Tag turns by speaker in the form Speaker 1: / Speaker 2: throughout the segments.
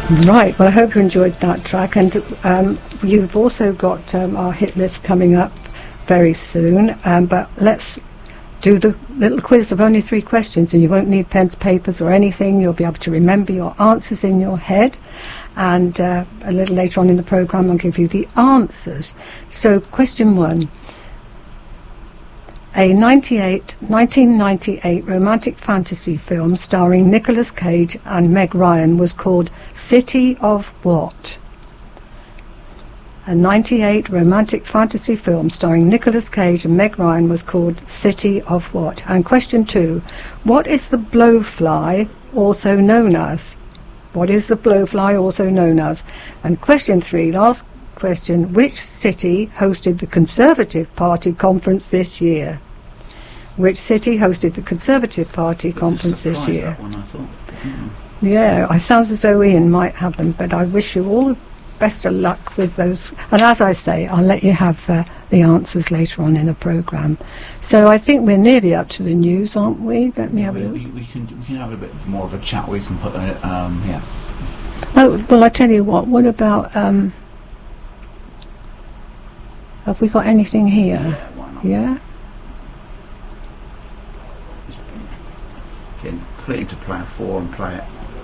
Speaker 1: Right, well I hope you enjoyed that track, and you've also got our hit list coming up very soon, but let's do the little quiz of only 3 questions, and you won't need pens, papers or anything. You'll be able to remember your answers in your head, and a little later on in the programme I'll give you the answers. So question 1. A 1998 romantic fantasy film starring Nicolas Cage and Meg Ryan was called City of what? A 98 romantic fantasy film starring Nicolas Cage and Meg Ryan was called City of what? And question 2. What is the blowfly also known as? What is the blowfly also known as? And question 3, last question. Which city hosted the Conservative Party conference this year? Which city hosted the Conservative Party conference this year?
Speaker 2: That one, I thought.
Speaker 1: Yeah, it sounds as though Ian might have them, but I wish you all the best of luck with those. And as I say, I'll let you have the answers later on in the programme. So I think we're nearly up to the news, aren't we? Let me have a look.
Speaker 2: We can have a bit more of a chat. We can put yeah.
Speaker 1: Oh, well, I tell you what about, have we got anything here?
Speaker 2: Yeah, why not?
Speaker 1: Yeah?
Speaker 2: Again, put it into player 4 and play it.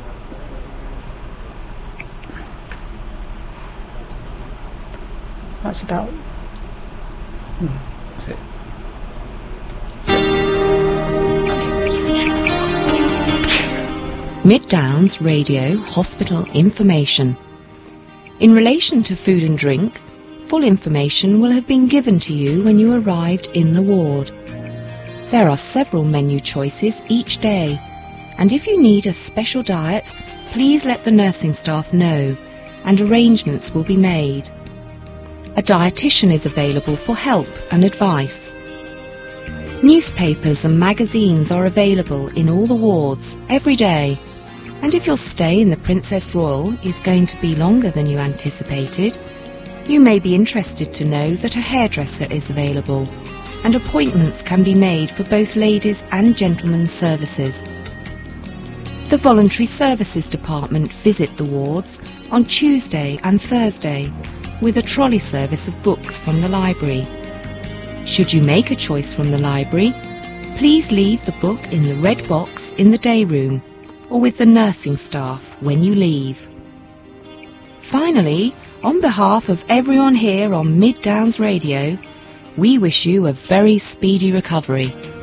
Speaker 1: That's about...
Speaker 2: That's it.
Speaker 3: Mid Downs Radio Hospital Information. In relation to food and drink, full information will have been given to you when you arrived in the ward. There are several menu choices each day, and if you need a special diet, please let the nursing staff know, and arrangements will be made. A dietitian is available for help and advice. Newspapers and magazines are available in all the wards every day, and if your stay in the Princess Royal is going to be longer than you anticipated, you may be interested to know that a hairdresser is available, and appointments can be made for both ladies' and gentlemen's services. The Voluntary Services Department visit the wards on Tuesday and Thursday with a trolley service of books from the library. Should you make a choice from the library, please leave the book in the red box in the day room or with the nursing staff when you leave. Finally, on behalf of everyone here on Mid Downs Radio, we wish you a very speedy recovery.